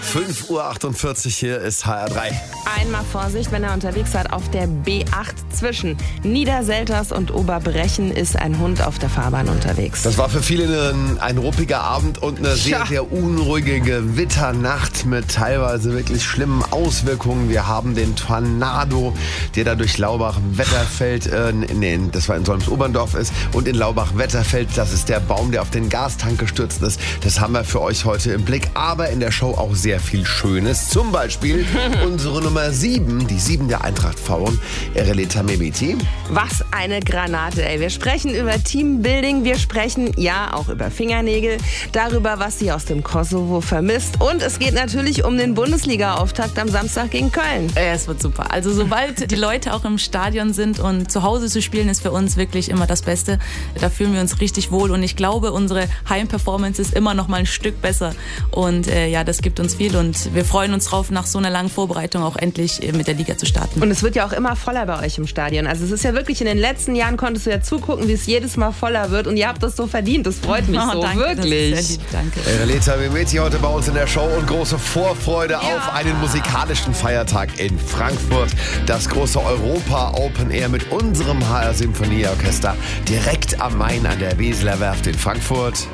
5:48 Uhr, hier ist HR3. Einmal Vorsicht, wenn er unterwegs seid auf der B8 zwischen Niederselters und Oberbrechen ist ein Hund auf der Fahrbahn unterwegs. Das war für viele ein ruppiger Abend und eine sehr, sehr unruhige Gewitternacht mit teilweise wirklich schlimmen Auswirkungen. Wir haben den Tornado, der da durch Laubach-Wetterfeld, das war in Solms-Oberndorf ist, und in Laubach-Wetterfeld, das ist der Baum, der auf den Gastank gestürzt ist. Das haben wir für euch heute im Blick, aber in der Show auch sehr viel Schönes. Zum Beispiel unsere Nummer 7, die 7 der Eintracht Frauen, Ereleta Mehmeti. Was eine Granate, ey. Wir sprechen über Teambuilding, wir sprechen ja auch über Fingernägel, darüber, was sie aus dem Kosovo vermisst, und es geht natürlich um den Bundesliga-Auftakt am Samstag gegen Köln. Es wird super. Also sobald die Leute auch im Stadion sind und zu Hause zu spielen, ist für uns wirklich immer das Beste. Da fühlen wir uns richtig wohl und ich glaube, unsere Heimperformance ist immer noch mal ein Stück besser und das gibt uns viel und wir freuen uns drauf, nach so einer langen Vorbereitung auch endlich mit der Liga zu starten. Und es wird ja auch immer voller bei euch im Stadion. Also es ist ja wirklich, in den letzten Jahren konntest du ja zugucken, wie es jedes Mal voller wird und ihr habt das so verdient. Das freut mich so, danke, wirklich. Das ist sehr lieb, danke. Ereleta Mehmeti heute bei uns in der Show und große Vorfreude auf einen musikalischen Feiertag in Frankfurt. Das große Europa Open Air mit unserem HR Symphonieorchester direkt am Main an der Weseler Werft in Frankfurt.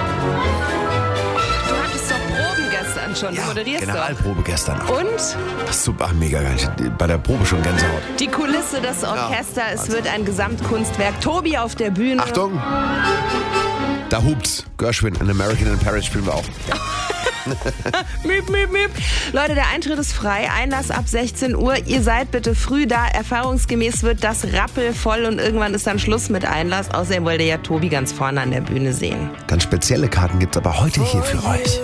Du hattest doch Proben gestern schon, du moderierst Generalprobe gestern. Und? Super, mega geil. Bei der Probe schon Gänsehaut. Die Kulisse, das Orchester, es wird ein Gesamtkunstwerk. Tobi auf der Bühne. Achtung! Da hupt's. Gershwin, An American in Paris spielen wir auch. Miep, miep, miep. Leute, der Eintritt ist frei. Einlass ab 16 Uhr. Ihr seid bitte früh da. Erfahrungsgemäß wird das rappelvoll und irgendwann ist dann Schluss mit Einlass. Außerdem wollt ihr ja Tobi ganz vorne an der Bühne sehen. Ganz spezielle Karten gibt's aber heute hier für euch.